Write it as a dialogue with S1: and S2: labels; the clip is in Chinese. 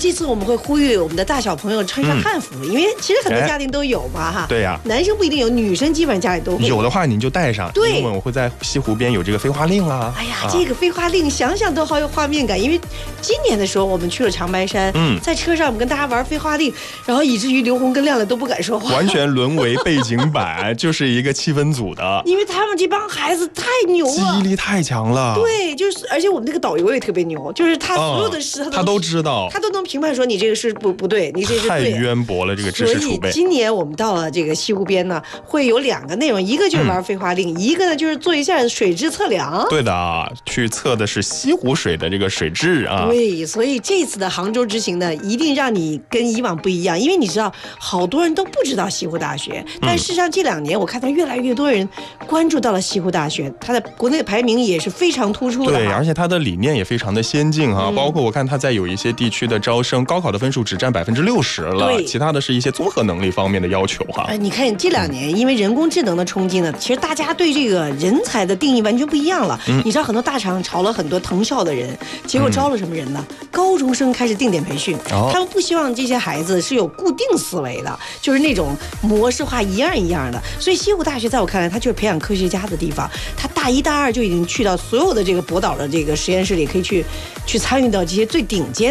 S1: 这次我们会呼吁我们的大小朋友穿上汉服，因为其实很多家庭都有嘛哈。
S2: 对呀，
S1: 男生不一定有，女生基本上家里都会
S2: 有的话您就带上。
S1: 对，
S2: 因为我会在西湖边有这个飞花令啦。
S1: 哎呀，这个飞花令想想都好有画面感，因为今年的时候我们去了长白山，在车上我们跟大家玩飞花令，然后以至于刘红跟亮亮都不敢说话，
S2: 完全沦为背景板，就是一个气氛组的。
S1: 因为他们这帮孩子太牛了，
S2: 记忆力太强了。
S1: 对，就是而且我们那个导游也特别牛，就是他所有的事
S2: 他都知道，
S1: 他都能评判说你这个是不对，你这是对。
S2: 太渊博了这个知识储备。
S1: 所以今年我们到了这个西湖边呢，会有2个内容，一个就是玩飞花令，一个呢就是做一下水质测量。
S2: 对的啊，去测的是西湖水的这个水质啊。
S1: 对，所以这次的杭州之行呢，一定让你跟以往不一样，因为你知道好多人都不知道西湖大学，但事实上这2年我看到越来越多人关注到了西湖大学，它的国内排名也是非常突出的。
S2: 对，而且它的理念也非常的先进哈，包括我看它在有一些地区的招生，高考的分数只占60%了，其他的是一些综合能力方面的要求哈。
S1: 你看这2年因为人工智能的冲击呢，其实大家对这个人才的定义完全不一样了。你知道很多大厂炒了很多藤校的人，结果招了什么人呢？高中生开始定点培训，他们不希望这些孩子是有固定思维的，就是那种模式化一样一样的。所以西湖大学在我看来，它就是培养科学家的地方。他大1大2就已经去到所有的这个博导的这个实验室里，可以去参与到这些最顶尖